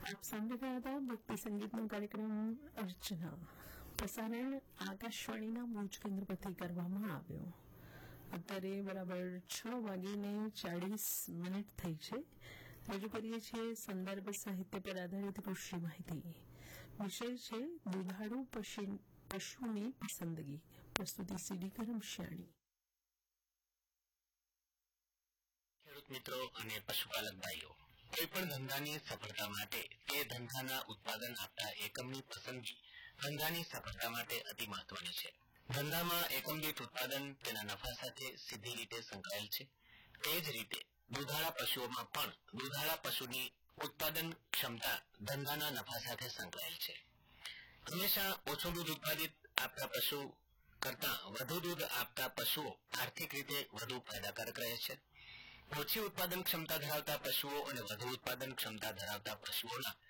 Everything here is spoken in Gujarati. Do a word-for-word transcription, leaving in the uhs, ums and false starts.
आप સાંભળી રહ્યા હતા ભક્તિ સંગીતનો કાર્યક્રમ અર્ચના. પ્રસારણ આકાશવાણીના ભુજ કેન્દ્ર પરથી કરવામાં આવ્યો. અત્યારે બરાબર છ વાગીને ચાળીસ મિનિટ થઈ છે. રજૂ કરીએ છીએ સંદર્ભ સાહિત્ય પર આધારિત કૃષિ માહિતી. વિષય છે દુધાળુ પશુની પસંદગી. પ્રસ્તુતિ સીડી કરમશ્યાણી. ખેડૂત મિત્રો અને પશુપાલક ભાઈઓ, કોઈ પણ ધંધાની સફળતા માટે તે ધંધાના ઉત્પાદન આપતા એકમની પસંદગી ધંધાની સફળતા માટે અતિ મહત્વની છે. ધંધામાં એકમ દીઠ ઉત્પાદન તેના નફા સાથે સીધી રીતે સંકળાયેલ છે. તે જ રીતે દુધાળા પશુઓમાં પણ દુધાળા પશુની ઉત્પાદન ક્ષમતા ધંધાના નફા સાથે સંકળાયેલ છે. હંમેશા ઓછું દૂધ ઉત્પાદિત આપતા પશુ કરતા વધુ દૂધ આપતા પશુઓ આર્થિક રીતે વધુ ફાયદાકારક રહે છે. ઓછી ઉત્પાદન ક્ષમતા ધરાવતા પશુઓ અને વધુ ઉત્પાદન ક્ષમતા ધરાવતા પશુઓના